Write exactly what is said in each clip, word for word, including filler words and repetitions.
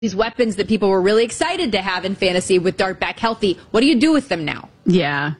these weapons that people were really excited to have in fantasy with Dart back healthy. What do you do with them now? Yeah.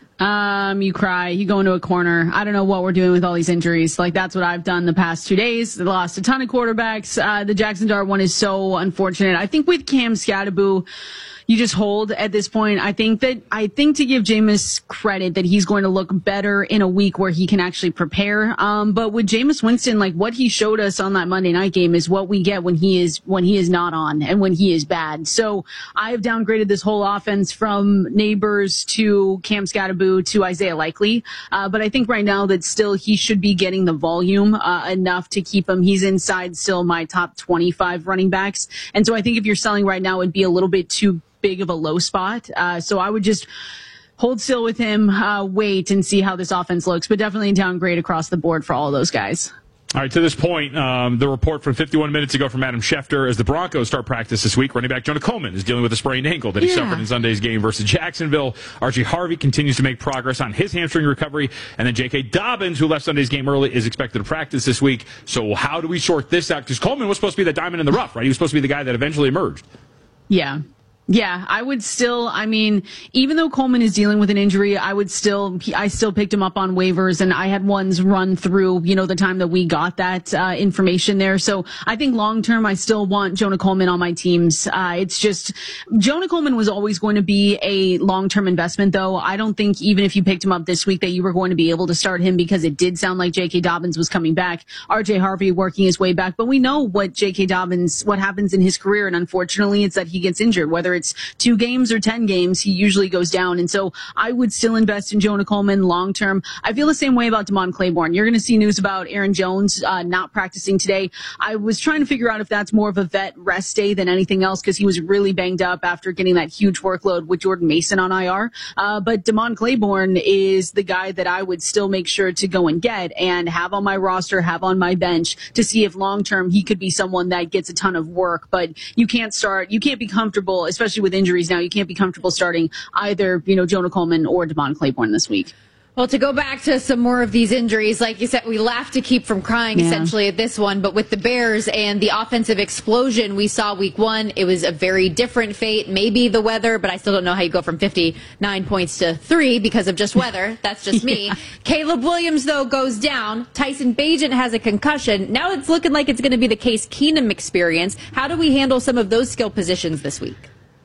Um, you cry, you go into a corner. I don't know what we're doing with all these injuries. Like, that's what I've done the past two days. I lost a ton of quarterbacks. Uh, the Jackson Dart one is so unfortunate. I think with Cam Scatterbo, you just hold at this point. I think that, I think to give Jameis credit that he's going to look better in a week where he can actually prepare. Um, but with Jameis Winston, like what he showed us on that Monday night game is what we get when he is, when he is not on and when he is bad. So I have downgraded this whole offense from Neighbors to Cam Scatterbo to Isaiah Likely. Uh, but I think right now that still he should be getting the volume, uh, enough to keep him. He's inside still my top twenty-five running backs. And so I think if you're selling right now, it'd be a little bit too big of a low spot. Uh, so I would just hold still with him, uh, wait and see how this offense looks, but definitely downgrade across the board for all those guys. All right, to this point, um, the report from fifty-one minutes ago from Adam Schefter as the Broncos start practice this week. Running back Jonah Coleman is dealing with a sprained ankle that he yeah. suffered in Sunday's game versus Jacksonville. R J Harvey continues to make progress on his hamstring recovery. And then J K. Dobbins, who left Sunday's game early, is expected to practice this week. So how do we sort this out? Because Coleman was supposed to be the diamond in the rough, right? He was supposed to be the guy that eventually emerged. Yeah. Yeah, I would still, I mean, even though Coleman is dealing with an injury, I would still, I still picked him up on waivers, and I had ones run through, you know, the time that we got that uh, information there. So I think long term, I still want Jonah Coleman on my teams. Uh, it's just, Jonah Coleman was always going to be a long-term investment, though. I don't think even if you picked him up this week that you were going to be able to start him, because it did sound like J K. Dobbins was coming back, R J Harvey working his way back. But we know what J K. Dobbins, what happens in his career, and unfortunately it's that he gets injured, whether it's two games or ten games, he usually goes down. And so I would still invest in Jonah Coleman long term. I feel the same way about Damon Claiborne. You're going to see news about Aaron Jones uh, not practicing today. I was trying to figure out if that's more of a vet rest day than anything else, because he was really banged up after getting that huge workload with Jordan Mason on I R. Uh, but Damon Claiborne is the guy that I would still make sure to go and get and have on my roster, have on my bench, to see if long term he could be someone that gets a ton of work. But you can't start, you can't be comfortable, especially with injuries now, you can't be comfortable starting either, you know, Jonah Coleman or Damon Claiborne this week. Well, to go back to some more of these injuries, like you said, we laugh to keep from crying yeah. essentially at this one, but with the Bears and the offensive explosion we saw week one, it was a very different fate. Maybe the weather, but I still don't know how you go from fifty-nine points to three because of just weather. That's just me. yeah. Caleb Williams, though, goes down. Tyson Bagent has a concussion. Now it's looking like it's going to be the Case Keenum experience. How do we handle some of those skill positions this week?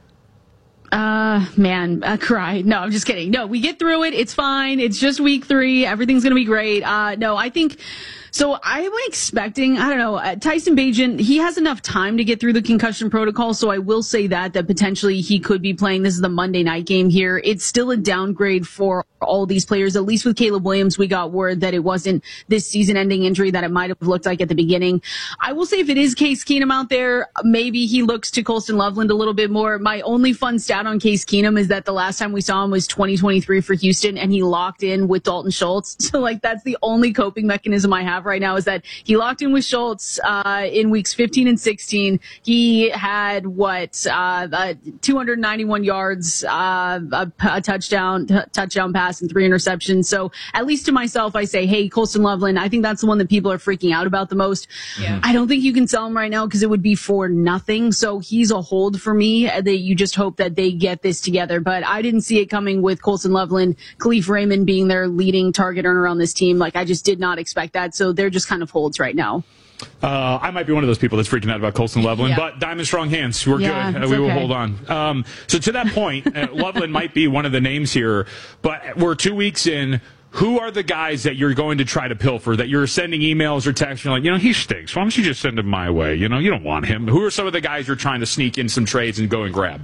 Uh, man, I cry. No, I'm just kidding. No, we get through it. It's fine. It's just week three. Everything's going to be great. Uh, no, I think, so I'm expecting, I don't know, uh, Tyson Bagent, he has enough time to get through the concussion protocol. So I will say that, that potentially he could be playing. This is the Monday night game here. It's still a downgrade for all these players. At least with Caleb Williams, we got word that it wasn't this season-ending injury that it might have looked like at the beginning. I will say if it is Case Keenum out there, maybe he looks to Colston Loveland a little bit more. My only fun stat on Case Keenum is that the last time we saw him was twenty twenty-three for Houston, and he locked in with Dalton Schultz. So, like, that's the only coping mechanism I have right now, is that he locked in with Schultz uh, in weeks fifteen and sixteen. He had, what, uh, uh, two hundred ninety-one yards, uh, a, a touchdown, t- touchdown pass, and three interceptions. So at least to myself, I say, hey, Colston Loveland, I think that's the one that people are freaking out about the most. Yeah. I don't think you can sell him right now because it would be for nothing. So he's a hold for me, that you just hope that they get this together. But I didn't see it coming with Colston Loveland, Khalif Raymond being their leading target earner on this team. Like, I just did not expect that. So they're just kind of holds right now. Uh, I might be one of those people that's freaking out about Colston Loveland, yeah. but diamond strong hands. We're yeah, good. Uh, we okay. will hold on. Um, so to that point, uh, Loveland might be one of the names here, but we're two weeks in. Who are the guys that you're going to try to pilfer, that you're sending emails or texts, you're like, you know, he stinks. Why don't you just send him my way? You know, you don't want him. Who are some of the guys you're trying to sneak in some trades and go and grab?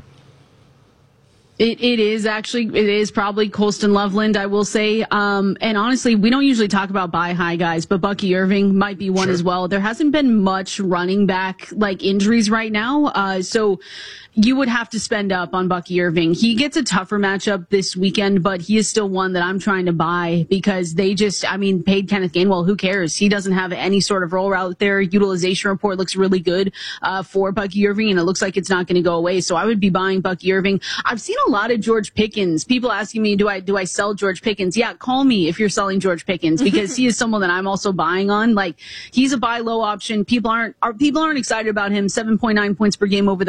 It, it is actually, it is probably Colston Loveland, I will say. Um, and honestly, we don't usually talk about buy high guys, but Bucky Irving might be one sure. as well. There hasn't been much running back, like, injuries right now. Uh, so you would have to spend up on Bucky Irving. He gets a tougher matchup this weekend, but he is still one that I'm trying to buy because they just, I mean, paid Kenneth Gainwell. Who cares? He doesn't have any sort of role out there. Utilization report looks really good uh, for Bucky Irving, and it looks like it's not going to go away. So I would be buying Bucky Irving. I've seen a lot of George Pickens. People asking me, do I do I sell George Pickens? Yeah, call me if you're selling George Pickens because he is someone that I'm also buying on. Like, he's a buy low option. People aren't are people aren't excited about him. seven point nine points per game over the